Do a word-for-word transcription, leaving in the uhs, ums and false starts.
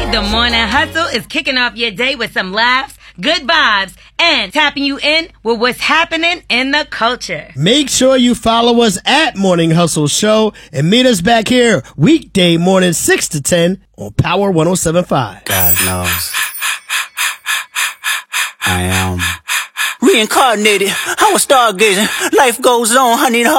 The Morning Hustle is kicking off your day with some laughs, good vibes, and tapping you in with what's happening in the culture. Make sure you follow us at Morning Hustle Show and meet us back here weekday morning six to ten on Power one oh seven point five. God knows I am reincarnated. I was stargazing. Life goes on, honey.